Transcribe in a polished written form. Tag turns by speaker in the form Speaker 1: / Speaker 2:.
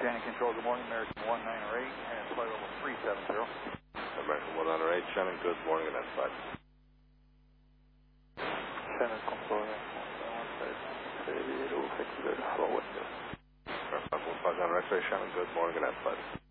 Speaker 1: Shannon Control, good morning, American 198, and flight level 370.
Speaker 2: American 198, Shannon, good morning, and that's flight.
Speaker 1: Shannon Control, 198, 06, hello, window.
Speaker 2: Aircraft 15 on X-ray, Shannon, good morning, and that's flight.